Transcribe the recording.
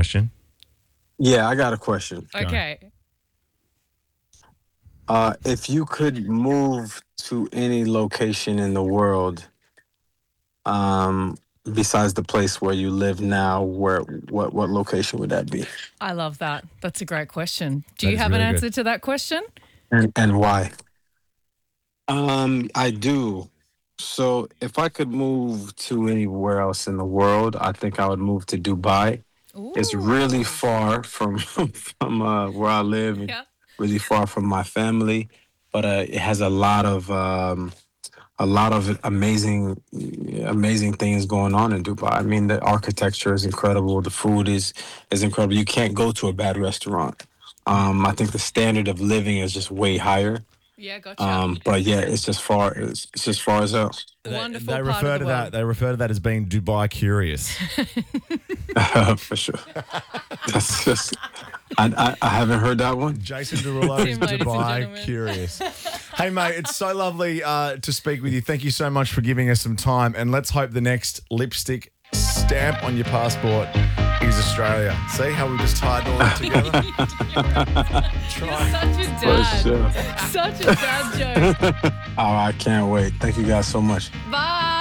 question? Yeah, I got a question. Okay. If you could move to any location in the world, um, besides the place where you live now, what location would that be? I love that. That's a great question. Do That you is have an really answer good. to that question? And why? I do. So if I could move to anywhere else in the world, I think I would move to Dubai. It's really Ooh. far from where I live, and Yeah. really far from my family, but it has a lot of amazing things going on in Dubai. I mean, the architecture is incredible. The food is incredible. You can't go to a bad restaurant. I think the standard of living is just way higher. Yeah, gotcha. But yeah, it's just far as hell. Wonderful They part refer of to the world. that. They refer to that as being Dubai curious. For sure. That's just I haven't heard that one. Jason Derulo is Tim, ladies and Dubai gentlemen. curious. Hey, mate, it's so lovely to speak with you. Thank you so much for giving us some time. And let's hope the next lipstick stamp on your passport is Australia. See how we just tied all that together? Try. Such a For dad. sure. Such a dad joke. Oh, I can't wait. Thank you guys so much. Bye.